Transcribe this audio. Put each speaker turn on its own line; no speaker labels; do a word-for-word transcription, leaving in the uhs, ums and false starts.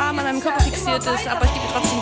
arm an einem Körper fixiert ist, aber ich gebe trotzdem